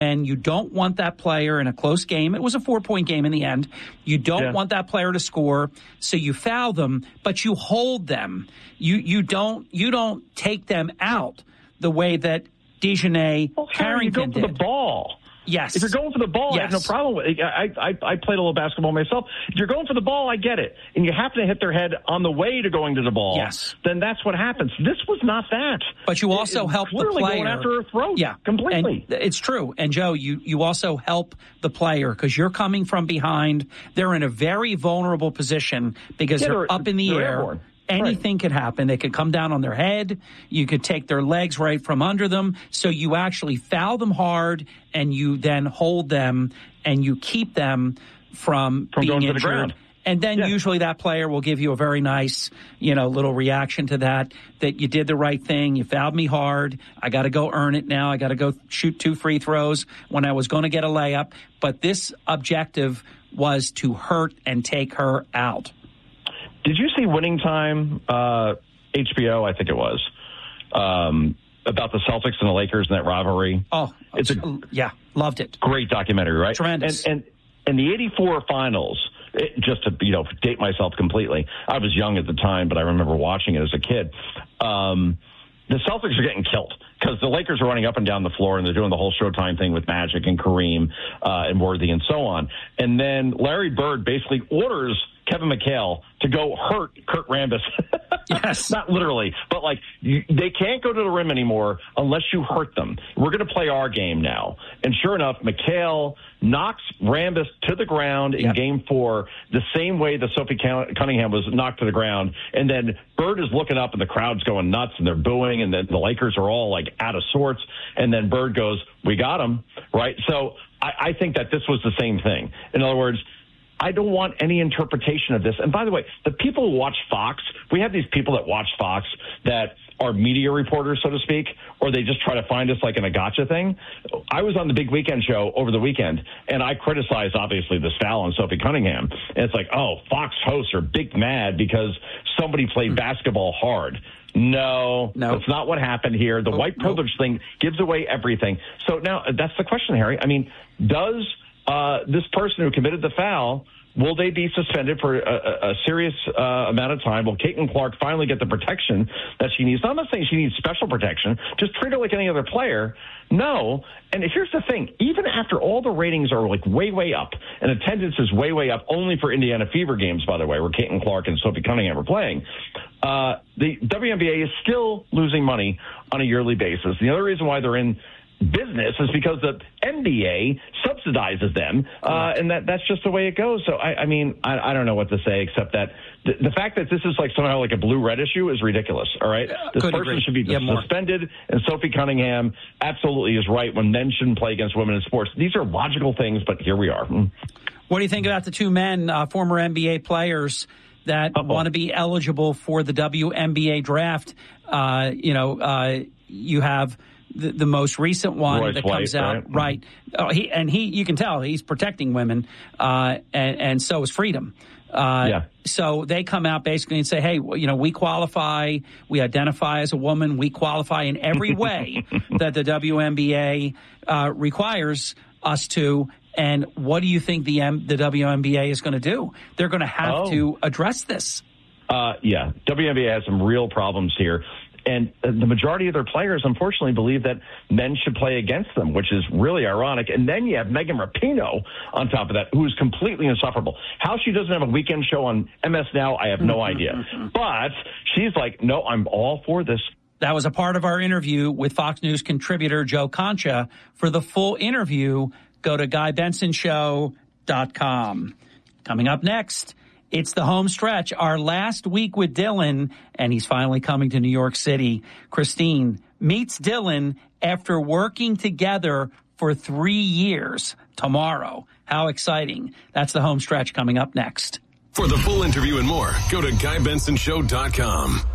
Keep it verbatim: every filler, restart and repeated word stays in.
And you don't want that player in a close game. It was a four-point game in the end. You don't yeah. want that player to score, so you foul them, but you hold them. You you don't you don't take them out the way that Dejanay well, Carrington did. You go for the ball. Yes. If you're going for the ball, yes. I have no problem with it. I, I, I played a little basketball myself. If you're going for the ball, I get it. And you have to hit their head on the way to going to the ball. Yes. Then that's what happens. This was not that. But you also it, help the player. Going after her throat. Yeah. Completely. And it's true. And, Joe, you, you also help the player because you're coming from behind. They're in a very vulnerable position because yeah, they're, they're up in the air. Airborne. Anything right. could happen. They could come down on their head. You could take their legs right from under them. So you actually foul them hard, and you then hold them, and you keep them from, from being going injured. To the ground. And then yeah. usually that player will give you a very nice, you know, little reaction to that, that you did the right thing. You fouled me hard. I got to go earn it now. I got to go shoot two free throws when I was going to get a layup. But this objective was to hurt and take her out. Did you see Winning Time, uh, H B O, I think it was, um, about the Celtics and the Lakers and that rivalry? Oh, it's a yeah, loved it. Great documentary, right? Tremendous. And, and, and the eighty-four finals, it, just to, you know, date myself completely, I was young at the time, but I remember watching it as a kid. Um, the Celtics are getting killed because the Lakers are running up and down the floor and they're doing the whole Showtime thing with Magic and Kareem uh, and Worthy and so on. And then Larry Bird basically orders Kevin McHale to go hurt Kurt Rambis. Yes. Not literally, but like you, they can't go to the rim anymore unless you hurt them. We're going to play our game now. And sure enough, McHale knocks Rambis to the ground in yep. game four the same way that Sophie Cunningham was knocked to the ground. And then Bird is looking up and the crowd's going nuts and they're booing and then the Lakers are all like out of sorts. And then Bird goes, we got him, right? So I, I think that this was the same thing. In other words, I don't want any interpretation of this. And by the way, the people who watch Fox, we have these people that watch Fox that are media reporters, so to speak, or they just try to find us like in a gotcha thing. I was on the Big Weekend show over the weekend, and I criticized, obviously, this foul on Sophie Cunningham. And it's like, oh, Fox hosts are big mad because somebody played basketball hard. No, no, that's not what happened here. The oh, white privilege no. thing gives away everything. So now that's the question, Harry. I mean, does uh, this person who committed the foul, will they be suspended for a, a serious uh, amount of time? Will Caitlin Clark finally get the protection that she needs? I'm not saying she needs special protection. Just treat her like any other player. No. And here's the thing. Even after all the ratings are like way, way up, and attendance is way, way up, only for Indiana Fever games, by the way, where Caitlin Clark and Sophie Cunningham are playing, uh, the W N B A is still losing money on a yearly basis. The other reason why they're in business is because the N B A subsidizes them, uh, and that that's just the way it goes. So, I, I mean, I, I don't know what to say except that the, the fact that this is like somehow like a blue-red issue is ridiculous, all right? This Could person agree. should be yeah, suspended, and Sophie Cunningham absolutely is right when men shouldn't play against women in sports. These are logical things, but here we are. What do you think about the two men, uh, former N B A players, that Uh-oh. want to be eligible for the W N B A draft? Uh, you know, uh, you have The, the most recent one Royce that White, comes out, right? right? Oh, he and he, you can tell he's protecting women, uh, and and so is Freedom. Uh, yeah. So they come out basically and say, hey, you know, we qualify, we identify as a woman, we qualify in every way that the W N B A uh, requires us to. And what do you think the M- the W N B A is going to do? They're going to have oh. to address this. Uh, yeah, W N B A has some real problems here. And the majority of their players, unfortunately, believe that men should play against them, which is really ironic. And then you have Megan Rapinoe on top of that, who is completely insufferable. How she doesn't have a weekend show on M S Now, I have no idea. But she's like, no, I'm all for this. That was a part of our interview with Fox News contributor Joe Concha. For the full interview, go to guy benson show dot com. Coming up next, it's the home stretch, our last week with Dylan, and he's finally coming to New York City. Christine meets Dylan after working together for three years tomorrow. How exciting. That's the home stretch coming up next. For the full interview and more, go to guy benson show dot com.